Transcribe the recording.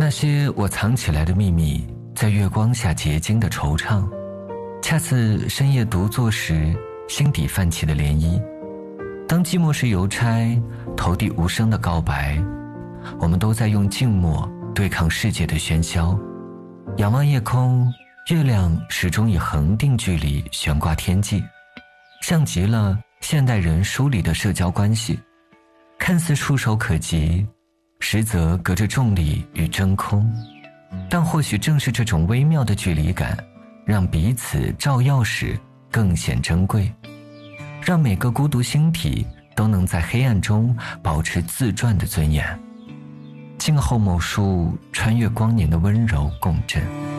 那些我藏起来的秘密，在月光下结晶的惆怅，恰似深夜独坐时心底泛起的涟漪。当寂寞是邮差投递无声的告白，我们都在用静默对抗世界的喧嚣。仰望夜空，月亮始终以恒定距离悬挂天际，像极了现代人疏离的社交关系，看似触手可及，实则隔着重力与真空。但或许正是这种微妙的距离感，让彼此照耀时更显珍贵，让每个孤独星体都能在黑暗中保持自传的尊严。静候某树穿越光年的温柔共振。